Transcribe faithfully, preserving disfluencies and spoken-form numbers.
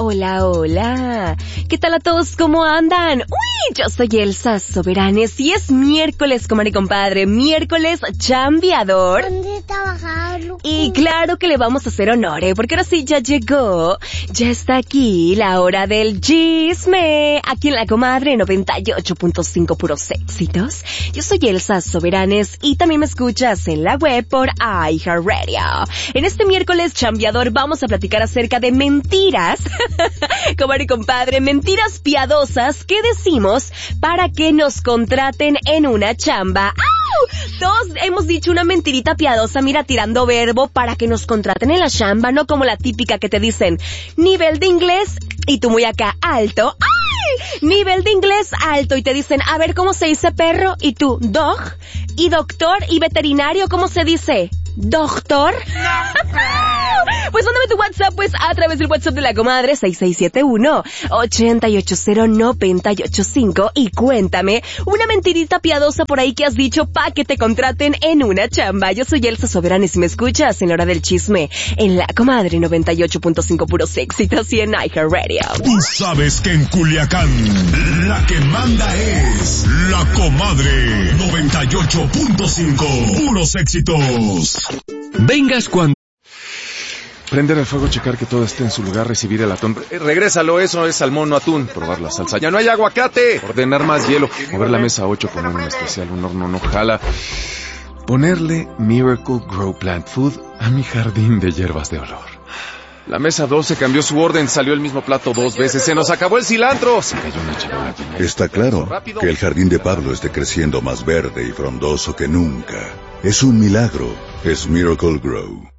hola, hola. ¿Qué tal a todos? ¿Cómo andan? Uy, yo soy Elsa Soberanes y es miércoles, comadre y compadre, miércoles chambeador. ¿Dónde trabajar, Luco? Y claro que le vamos a hacer honor, ¿eh? Porque ahora sí ya llegó, ya está aquí la hora del chisme, aquí en la comadre noventa y ocho punto cinco puros éxitos. Yo soy Elsa Soberanes y también me escuchas en la web por iHeartRadio. En este miércoles chambeador vamos a platicar acerca de mentiras, comadre y compadre, mentiras piadosas que decimos para que nos contraten en una chamba. ¡Au! Todos hemos dicho una mentirita piadosa, mira, tirando verbo para que nos contraten en la chamba, no como la típica que te dicen, nivel de inglés, y tú muy acá, alto. ¡Ay! Nivel de inglés alto, y te dicen, a ver, ¿cómo se dice perro? Y tú, dog, y doctor, y veterinario, ¿cómo se dice? ¿Doctor? Pues mándame tu WhatsApp, pues, a través del WhatsApp de la comadre, seis seis siete uno, ocho ocho cero, nueve ocho cinco, y cuéntame una mentirita piadosa por ahí que has dicho pa' que te contraten en una chamba. Yo soy Elsa Soberanes y me escuchas en la hora del chisme, en la comadre noventa y ocho punto cinco puros éxitos y en iHeartRadio. Tú sabes que en Culiacán, la que manda es la comadre noventa y ocho punto cinco puros éxitos. Vengas cuando... Prender el fuego, checar que todo esté en su lugar, recibir el atún. Eh, regrésalo, eso es salmón, no atún. Probar la salsa. ¡Ya no hay aguacate! Ordenar más hielo. Mover la mesa ocho, poner un especial, un horno no jala. Ponerle Miracle Grow Plant Food a mi jardín de hierbas de olor. La mesa doce cambió su orden, salió el mismo plato dos veces. ¡Se nos acabó el cilantro! Se cayó una charola llena. Está claro que el jardín de Pablo esté creciendo más verde y frondoso que nunca. Es un milagro. Es Miracle Grow.